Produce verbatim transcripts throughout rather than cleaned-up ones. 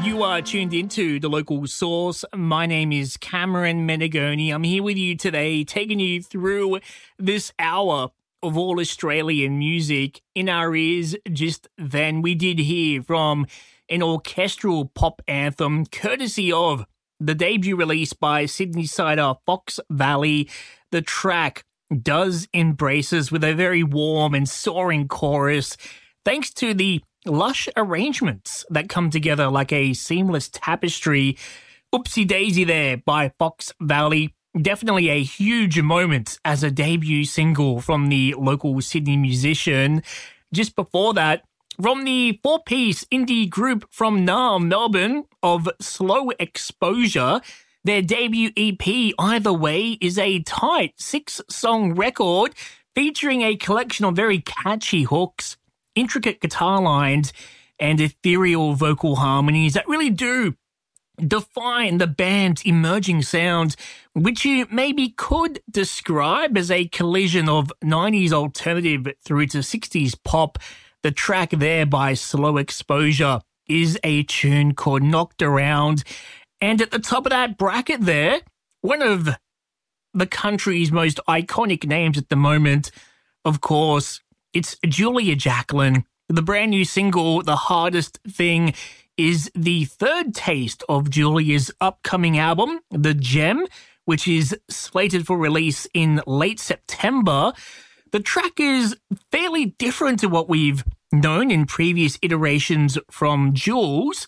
You are tuned into The Local Source. My name is Cameron Menegoni. I'm here with you today, taking you through this hour of all Australian music. In our ears, just then, we did hear from an orchestral pop anthem, courtesy of the debut release by Sydney-sider Fox Valley. The track does embrace us with a very warm and soaring chorus, thanks to the lush arrangements that come together like a seamless tapestry. Oopsie Daisy there by Fox Valley. Definitely a huge moment as a debut single from the local Sydney musician. Just before that, from the four-piece indie group from Naarm, Melbourne, of Slow Exposure, their debut E P, Either Way, is a tight six-song record featuring a collection of very catchy hooks, intricate guitar lines, and ethereal vocal harmonies that really do define the band's emerging sound, which you maybe could describe as a collision of nineties alternative through to sixties pop. The track there by Slow Exposure is a tune called Knocked Around. And at the top of that bracket there, one of the country's most iconic names at the moment, of course, it's Julia Jacklin. The brand new single, The Hardest Thing, is the third taste of Julia's upcoming album, The Gem, which is slated for release in late September. The track is fairly different to what we've known in previous iterations from Jules.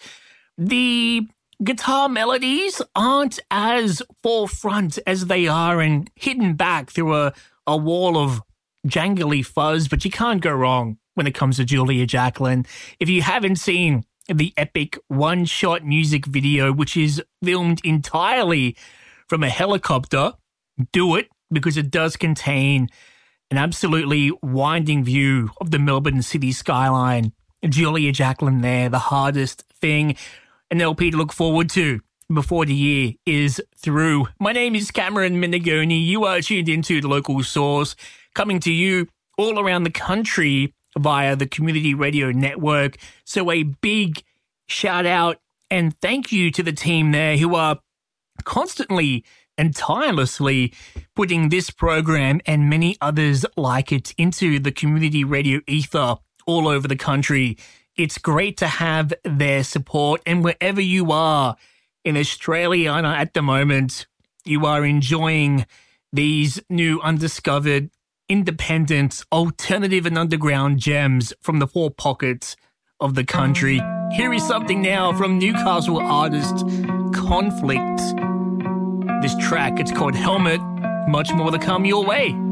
The guitar melodies aren't as forefront as they are and hidden back through a, a wall of jangly fuzz, but you can't go wrong when it comes to Julia Jacklin. If you haven't seen the epic one-shot music video, which is filmed entirely from a helicopter, do it, because it does contain an absolutely winding view of the Melbourne city skyline. Julia Jacklin there, The Hardest Thing, an L P to look forward to before the year is through. My name is Cameron Menegoni. You are tuned into The Local Source, coming to you all around the country via the Community Radio Network. So a big shout out and thank you to the team there who are constantly and tirelessly putting this program and many others like it into the community radio ether all over the country. It's great to have their support, and wherever you are in Australia at the moment, you are enjoying these new undiscovered, independent, alternative and underground gems from the four pockets of the country. Here is something now from Newcastle artist Conflict. This track, it's called Helmet. Much more to come your way.